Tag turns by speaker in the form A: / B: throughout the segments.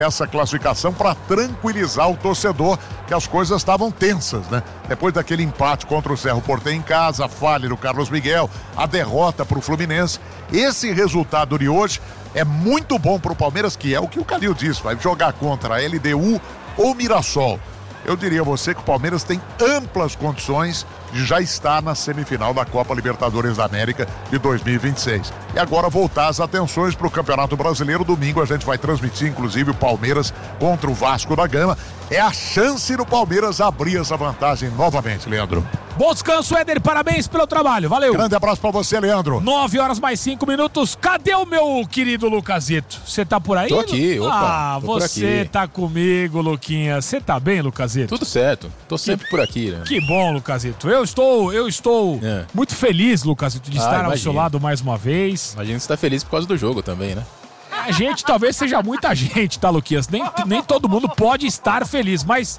A: essa classificação para tranquilizar o torcedor, que as coisas estavam tensas, né? Depois daquele empate contra o Cerro Porteño em casa, a falha do Carlos Miguel, a derrota para o Fluminense. Esse resultado de hoje é muito bom para o Palmeiras, que é o que o Calil disse, vai jogar contra a LDU ou Mirassol. Eu diria a você que o Palmeiras tem amplas condições de já estar na semifinal da Copa Libertadores da América de 2026. E agora voltar as atenções para o Campeonato Brasileiro. Domingo a gente vai transmitir, inclusive, o Palmeiras contra o Vasco da Gama. É a chance do Palmeiras abrir essa vantagem novamente, Leandro.
B: Bom descanso, Éder, parabéns pelo trabalho, valeu.
A: Grande abraço pra você, Leandro.
B: 9h mais 5. Cadê o meu querido Lucasito? Você tá por aí?
C: Tô aqui, opa.
B: Você tá comigo, Luquinha. Você tá bem, Lucasito?
C: Tudo certo, tô sempre por aqui, né?
B: Que bom, Lucasito. Eu estou muito feliz, Lucasito, de estar ao seu lado mais uma vez.
C: Imagina que você tá feliz por causa do jogo também, né?
B: A gente talvez seja muita gente, tá, Luquinhas? Nem todo mundo pode estar feliz, mas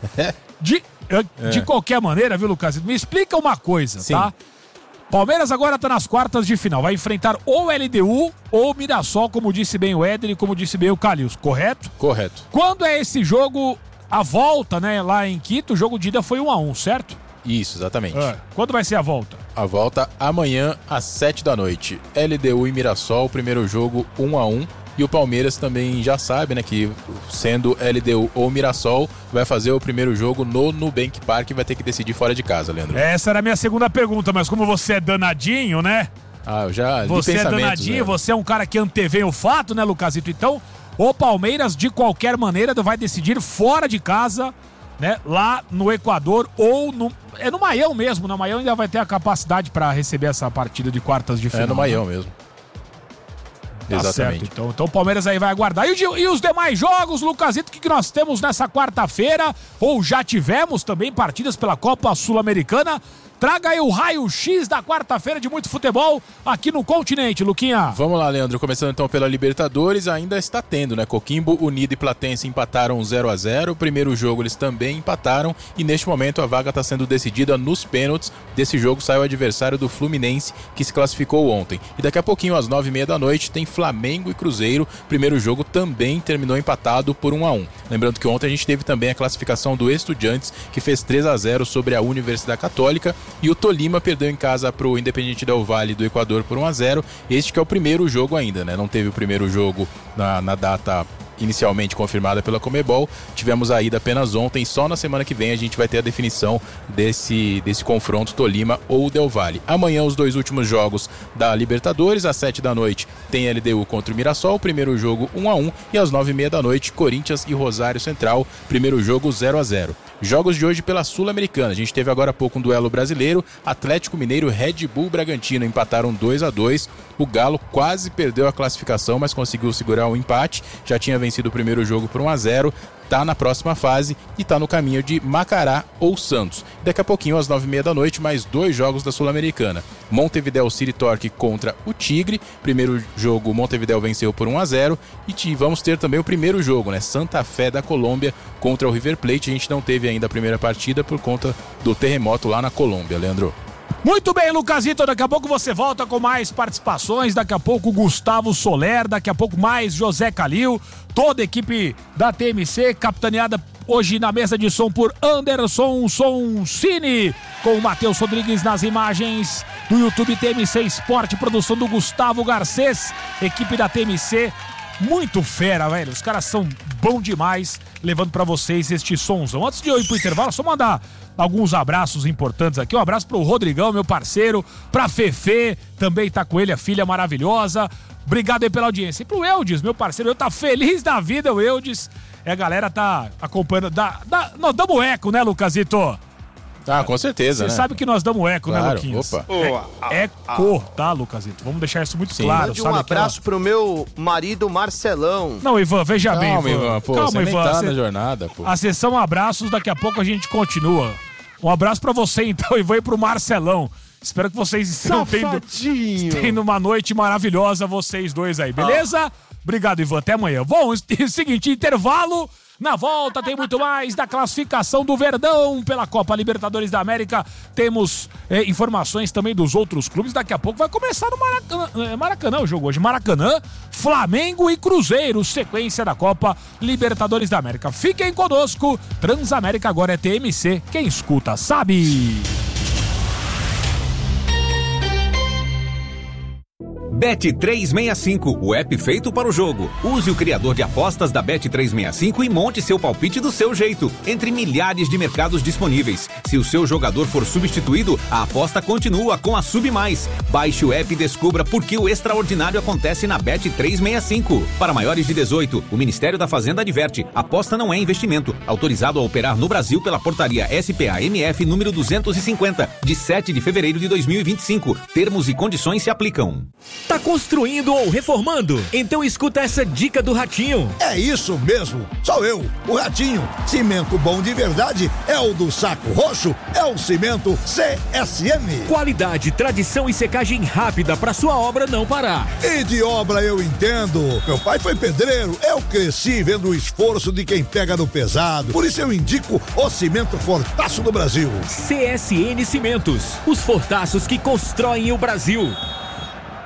B: de qualquer maneira, viu, Lucas? Me explica uma coisa, sim, tá? Palmeiras agora tá nas quartas de final. Vai enfrentar ou LDU ou Mirassol, como disse bem o Éder e como disse bem o Calil, correto?
C: Correto.
B: Quando é esse jogo, a volta, né, lá em Quito, o jogo de ida foi 1-1, certo?
C: Isso, exatamente.
B: Quando vai ser a volta?
C: A volta amanhã às 7 da noite. LDU e Mirassol, primeiro jogo 1-1. E o Palmeiras também já sabe, né, que sendo LDU ou Mirassol, vai fazer o primeiro jogo no Nubank Park e vai ter que decidir fora de casa, Leandro.
B: Essa era a minha segunda pergunta, mas como você é danadinho, né?
C: Eu já li
B: você é danadinho, né? Você é um cara que antevê o fato, né, Lucasito? Então, o Palmeiras, de qualquer maneira, vai decidir fora de casa, né, lá no Equador ou no Maião mesmo. No Maião ainda vai ter a capacidade para receber essa partida de quartas de final.
C: É no Maião mesmo.
B: Tá exatamente. Certo, então o Palmeiras aí vai aguardar. E os demais jogos, Lucasito, que nós temos nessa quarta-feira, ou já tivemos também partidas pela Copa Sul-Americana. Traga aí o raio-x da quarta-feira de muito futebol aqui no continente, Luquinha.
C: Vamos lá, Leandro. Começando então pela Libertadores, ainda está tendo, né? Coquimbo, Unido e Platense empataram 0-0. Primeiro jogo eles também empataram e neste momento a vaga está sendo decidida nos pênaltis. Desse jogo sai o adversário do Fluminense, que se classificou ontem. E daqui a pouquinho, às 9h30 da noite, tem Flamengo e Cruzeiro. Primeiro jogo também terminou empatado por 1-1. Lembrando que ontem a gente teve também a classificação do Estudiantes, que fez 3-0 sobre a Universidade Católica. E o Tolima perdeu em casa para o Independiente del Valle do Equador por 1-0. Este que é o primeiro jogo ainda, né? Não teve o primeiro jogo na data inicialmente confirmada pela Conmebol. Tivemos a ida apenas ontem. Só na semana que vem a gente vai ter a definição desse confronto Tolima ou Del Valle. Amanhã os dois últimos jogos da Libertadores. Às 7 da noite tem LDU contra o Mirassol. Primeiro jogo 1-1. E às 9h30 da noite Corinthians e Rosário Central. Primeiro jogo 0-0. Jogos de hoje pela Sul-Americana. A gente teve agora há pouco um duelo brasileiro. Atlético Mineiro e Red Bull Bragantino empataram 2-2. O Galo quase perdeu a classificação, mas conseguiu segurar um empate. Já tinha vencido o primeiro jogo por 1-0. Tá na próxima fase e tá no caminho de Macará ou Santos. Daqui a pouquinho, às 9h30 da noite, mais dois jogos da Sul-Americana. Montevideo City Torque contra o Tigre. Primeiro jogo, Montevideo venceu por 1-0. E vamos ter também o primeiro jogo, né? Santa Fé da Colômbia contra o River Plate. A gente não teve ainda a primeira partida por conta do terremoto lá na Colômbia, Leandro.
B: Muito bem, Lucasito, daqui a pouco você volta com mais participações, daqui a pouco Gustavo Soler, daqui a pouco mais José Calil, toda a equipe da TMC, capitaneada hoje na mesa de som por Anderson Soncini, com o Matheus Rodrigues nas imagens do YouTube TMC Esporte, produção do Gustavo Garcês, equipe da TMC, muito fera, velho, os caras são bons demais, levando pra vocês este sonzão. Antes de eu ir pro intervalo, só mandar alguns abraços importantes aqui. Um abraço pro Rodrigão, meu parceiro, pra Fefe, também tá com ele, a filha maravilhosa. Obrigado aí pela audiência. E pro Eudes, meu parceiro, eu tá feliz da vida, o Eudes. A galera tá acompanhando. Nós damos eco, né, Lucasito?
C: Com certeza,
B: né? Você sabe que nós damos eco,
C: claro,
B: né, Luquinhas?
C: Opa.
B: Eco, tá, Lucasito? Vamos deixar isso muito claro.
D: Mande um abraço pro meu marido Marcelão.
B: Não, Ivan, veja bem, Ivan.
C: Calma, Ivan. Tá na jornada, pô.
B: A sessão abraços, daqui a pouco a gente continua. Um abraço pra você, então, Ivan, e pro Marcelão. Espero que vocês estejam tendo uma noite maravilhosa, vocês dois aí, beleza? Obrigado, Ivan. Até amanhã. Bom, seguinte, intervalo. Na volta tem muito mais da classificação do Verdão pela Copa Libertadores da América. Temos informações também dos outros clubes. Daqui a pouco vai começar no Maracanã o jogo hoje. Maracanã, Flamengo e Cruzeiro, sequência da Copa Libertadores da América. Fiquem conosco, Transamérica agora é TMC, quem escuta sabe.
E: Bet365, o app feito para o jogo. Use o criador de apostas da Bet365 e monte seu palpite do seu jeito, entre milhares de mercados disponíveis. Se o seu jogador for substituído, a aposta continua com a Sub+. Baixe o app e descubra por que o extraordinário acontece na Bet365. Para maiores de 18, o Ministério da Fazenda adverte: aposta não é investimento. Autorizado a operar no Brasil pela portaria SPA-MF número 250, de 7 de fevereiro de 2025. Termos e condições se aplicam.
F: Tá construindo ou reformando? Então escuta essa dica do Ratinho.
G: É isso mesmo, sou eu, o Ratinho. Cimento bom de verdade é o do Saco Roxo, é o cimento CSM.
F: Qualidade, tradição e secagem rápida para sua obra não parar.
G: E de obra eu entendo. Meu pai foi pedreiro, eu cresci vendo o esforço de quem pega no pesado. Por isso eu indico o cimento Fortaço do Brasil.
F: CSN Cimentos, os fortaços que constroem o Brasil.